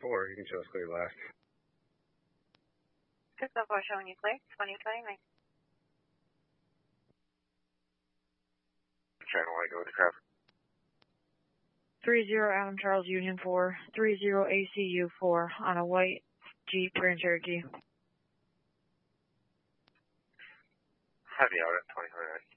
4, you can show us clear left. 604 showing you clear, 2029. Channel light, go with the crap. 30 Adam Charles Union 4, 30 ACU 4 on a white Jeep Grand Cherokee. Heavy out at 2029.